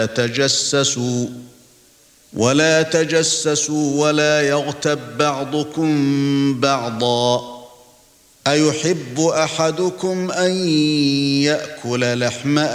ولا تجسسوا ولا يغتب بعضكم بعضا أيحب أحدكم أن يأكل لحم